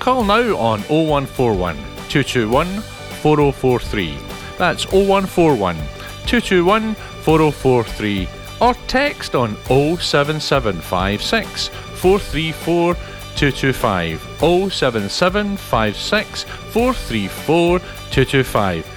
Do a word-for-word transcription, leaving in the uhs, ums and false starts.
Call now on oh one four one, two two one, four oh four three. That's oh one four one, two two one, four oh four three. Or text on oh seven seven five six, four three four, two two five. oh seven seven five six, four three four, two two five.